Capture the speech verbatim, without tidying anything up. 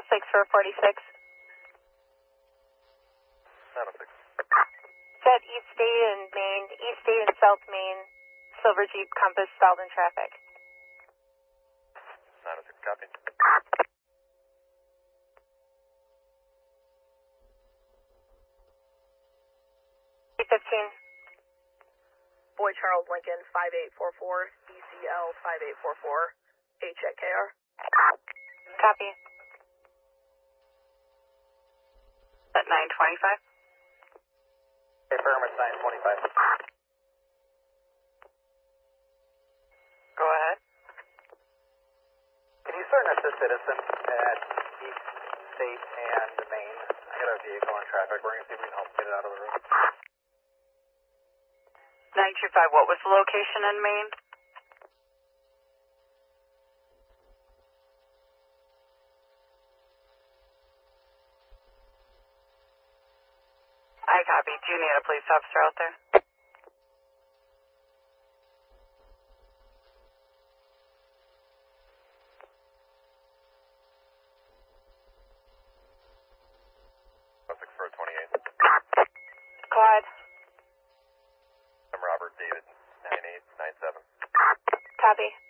six four forty-six. nine oh six. Set East State and Main, East State and South Main, Silver Jeep Compass, southern traffic. nine oh six, copy. eight fifteen. Boy Charles Lincoln, five eight four four, E C L five eight four four, H at K R. Copy. At nine twenty-five. Affirmative, nine twenty-five. Go ahead. Can you start an assist citizen at East State and Main? I got a vehicle on traffic. We're going to see if we can help get it out of the road. nine two five, what was the location in Maine? I copy. Do you need a police officer out there? six four twenty-eight. Clyde. I'm Robert David, nine eight nine seven. Copy.